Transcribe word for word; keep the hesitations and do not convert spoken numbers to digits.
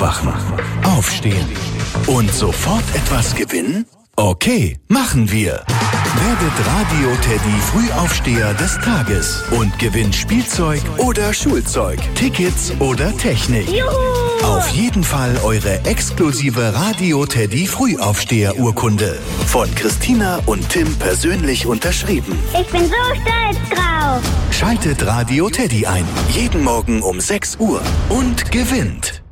Aufwachen, Aufstehen und sofort etwas gewinnen? Okay, machen wir. Werdet Radio Teddy Frühaufsteher des Tages und gewinnt Spielzeug oder Schulzeug, Tickets oder Technik. Juhu! Auf jeden Fall eure exklusive Radio Teddy Frühaufsteher-Urkunde. Von Christina und Tim persönlich unterschrieben. Ich bin so stolz drauf. Schaltet Radio Teddy ein. Jeden Morgen um sechs Uhr und gewinnt.